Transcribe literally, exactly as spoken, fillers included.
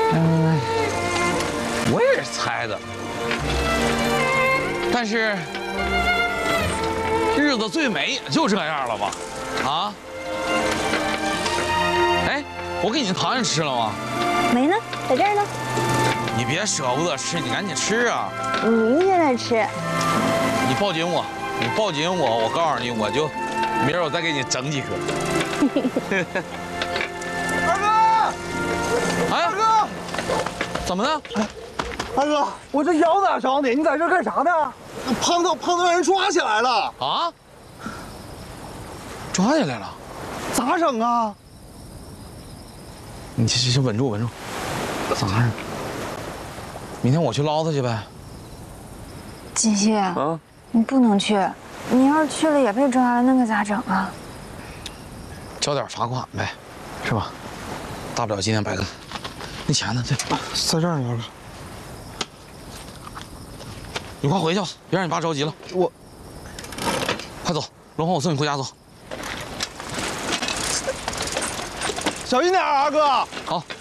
嗯，我也是猜的，但是日子最美也就这样了吧？啊？哎，我给你的糖也吃了吗？ 没呢，在这儿呢。 你别舍不得吃，你赶紧吃啊！ 明天再吃。 你抱紧我，你抱紧我，我告诉你，我就明儿我再给你整几颗。 二哥， 哎， 二哥， 怎么了？ 哎，二哥，我这腰咋伤的？你在这干啥呢？胖头胖头让人抓起来了啊！抓起来了？ 咋整啊？ 你先先稳住，稳住。咋整？明天我去捞他去呗。 金熙， 啊， 你不能去，你要是去了也被抓了，那可咋整啊？ 交点罚款呗，是吧？大不了今天白干。那钱呢？这在这儿呢，二哥。 你快回去吧，别让你爸着急了。 我， 快走，龙华，我送你回家走。 小心点，二哥。 好。